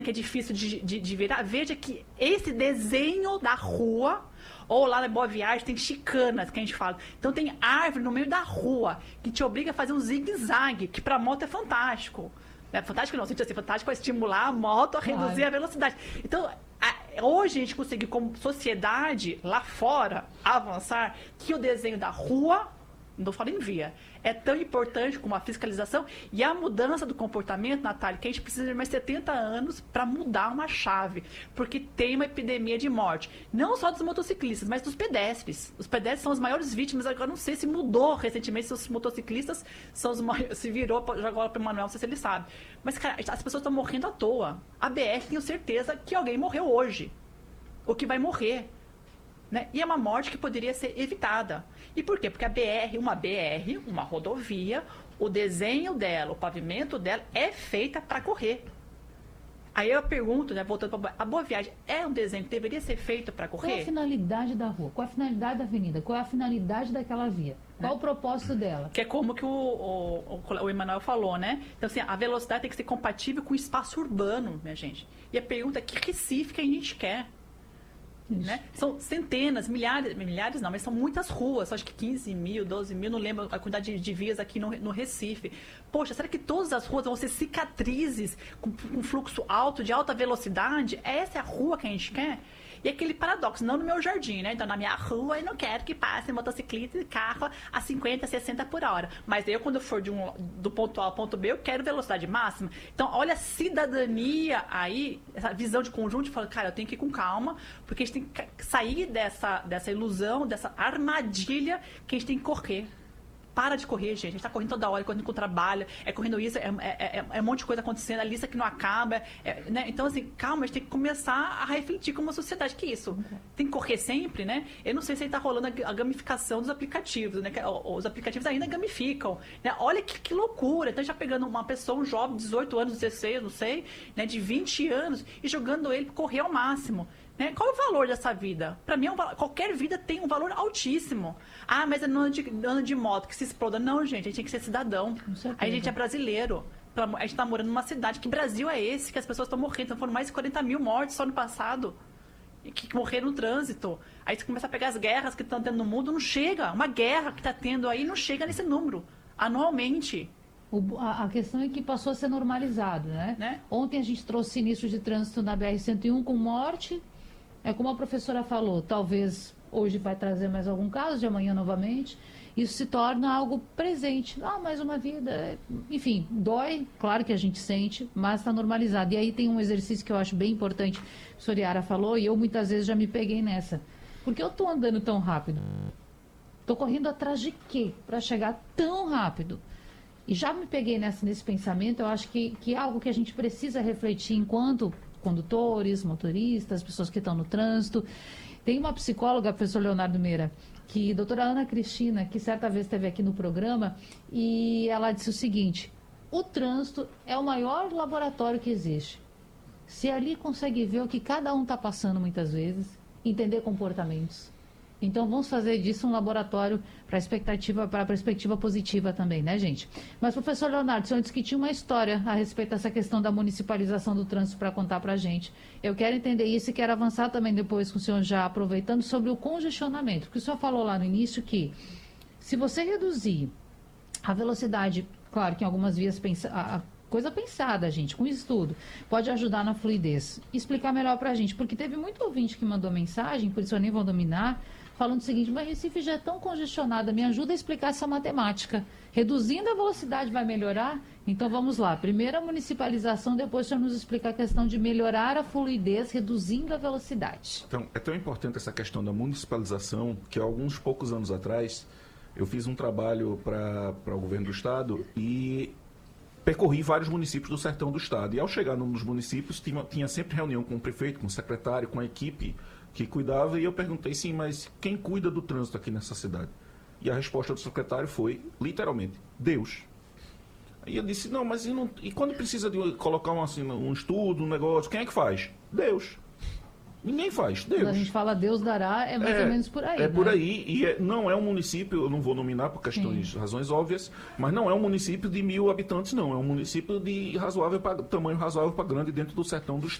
que é difícil de virar, veja que esse desenho da rua, ou lá na Boa Viagem, tem chicanas, que a gente fala. Então tem árvore no meio da rua, que te obriga a fazer um zigue-zague, que pra moto é fantástico. É fantástico não, sentido assim, fantástico para estimular a moto a reduzir a velocidade. Então, hoje a gente conseguiu, como sociedade, lá fora, avançar, que o desenho da rua, não falo em via, é tão importante como a fiscalização e a mudança do comportamento, Natália, que a gente precisa de mais 70 anos para mudar uma chave, porque tem uma epidemia de morte, não só dos motociclistas, mas dos pedestres. Os pedestres são as maiores vítimas, agora não sei se mudou recentemente, se os motociclistas são os maiores, se virou agora para o Manuel, não sei se ele sabe. Mas, cara, as pessoas estão morrendo à toa. A BR, tenho certeza que alguém morreu hoje, ou que vai morrer. Né? E é uma morte que poderia ser evitada. E por quê? Porque uma rodovia, o desenho dela, o pavimento dela é feita para correr. Aí eu pergunto, né, voltando para a Boa Viagem, é um desenho que deveria ser feito para correr? Qual é a finalidade da rua? Qual é a finalidade da avenida? Qual é a finalidade daquela via? Qual o propósito dela? Que é como que o Emanuel falou, né? Então, assim, a velocidade tem que ser compatível com o espaço urbano, minha gente. E a pergunta é que Recife que a gente quer? Né? São centenas, milhares não, mas são muitas ruas, acho que 15 mil, 12 mil, não lembro a quantidade de vias aqui no Recife. Poxa, será que todas as ruas vão ser cicatrizes com fluxo alto, de alta velocidade? Essa é a rua que a gente quer? E aquele paradoxo, não no meu jardim, né? Então, na minha rua, eu não quero que passe motocicleta e carro a 50, 60 por hora. Mas eu, quando eu for do ponto A ao ponto B, eu quero velocidade máxima. Então, olha a cidadania aí, essa visão de conjunto, de falar, cara, eu tenho que ir com calma, porque a gente tem que sair dessa ilusão, dessa armadilha que a gente tem que correr. Para de correr, gente. A gente tá correndo toda hora, correndo com o trabalho, correndo isso, é um monte de coisa acontecendo, a lista que não acaba. Né? Então, assim, calma, a gente tem que começar a refletir como uma sociedade. Que isso? Tem que correr sempre, né? Eu não sei se aí tá rolando a gamificação dos aplicativos, né? Os aplicativos ainda gamificam. Né? Olha que loucura. Então, já pegando uma pessoa, um jovem de 18 anos, 16, não sei, né? De 20 anos, e jogando ele correr ao máximo. Né? Qual é o valor dessa vida? Para mim, qualquer vida tem um valor altíssimo. Ah, mas é ano de moto que se exploda. Não, gente, a gente tem que ser cidadão. A gente é brasileiro. A gente está morando numa cidade. Que Brasil é esse que as pessoas estão morrendo? Então, foram mais de 40 mil mortes só no passado. Que morreram no trânsito. Aí você começa a pegar as guerras que estão tendo no mundo, não chega. Uma guerra que está tendo aí não chega nesse número. Anualmente. A questão é que passou a ser normalizado, né? Ontem a gente trouxe sinistros de trânsito na BR-101 com morte. É como a professora falou, talvez hoje vai trazer mais algum caso, de amanhã novamente. Isso se torna algo presente. Ah, mais uma vida. Enfim, dói, claro que a gente sente, mas está normalizado. E aí tem um exercício que eu acho bem importante, que a professora Yara falou, e eu muitas vezes já me peguei nessa. Porque eu estou andando tão rápido? Estou correndo atrás de quê? Para chegar tão rápido? E já me peguei nesse pensamento, eu acho que é algo que a gente precisa refletir enquanto condutores, motoristas, pessoas que estão no trânsito. Tem uma psicóloga, professor Leonardo Meira, que doutora Ana Cristina, que certa vez esteve aqui no programa, e ela disse o seguinte: o trânsito é o maior laboratório que existe. Se ali consegue ver o que cada um está passando muitas vezes, entender comportamentos. Então, vamos fazer disso um laboratório para a perspectiva positiva também, né, gente? Mas, professor Leonardo, o senhor disse que tinha uma história a respeito dessa questão da municipalização do trânsito para contar para a gente. Eu quero entender isso e quero avançar também depois com o senhor já aproveitando sobre o congestionamento. Porque o senhor falou lá no início que se você reduzir a velocidade, claro que em algumas vias coisa pensada, gente, com estudo, pode ajudar na fluidez. Explicar melhor para a gente, porque teve muito ouvinte que mandou mensagem, por isso eu nem vou dominar, falando o seguinte: mas Recife já é tão congestionada, me ajuda a explicar essa matemática. Reduzindo a velocidade vai melhorar? Então vamos lá, primeiro a municipalização, depois já nos explicar a questão de melhorar a fluidez reduzindo a velocidade. Então, é tão importante essa questão da municipalização que há alguns poucos anos atrás eu fiz um trabalho para o governo do estado e percorri vários municípios do sertão do estado. E ao chegar num dos municípios, tinha sempre reunião com o prefeito, com o secretário, com a equipe que cuidava, e eu perguntei, sim, mas quem cuida do trânsito aqui nessa cidade? E a resposta do secretário foi, literalmente, Deus. Aí eu disse, não, mas e quando precisa de colocar um estudo, um negócio, quem é que faz? Deus. Ninguém faz, Deus. Quando a gente fala Deus dará, é mais ou menos por aí. É por né? aí, e não é um município, eu não vou nominar por questões, razões óbvias, mas não é um município de 1.000 habitantes, não. É um município de tamanho razoável para grande dentro do sertão do estado.